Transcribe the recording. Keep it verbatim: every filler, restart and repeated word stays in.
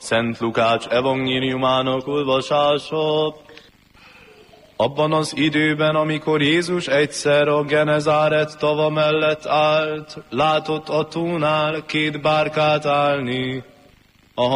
Szent Lukács evangéliumának olvasása. Abban az időben, amikor Jézus egyszer a Genezáret tava mellett állt, látott a tónál két bárkát állni,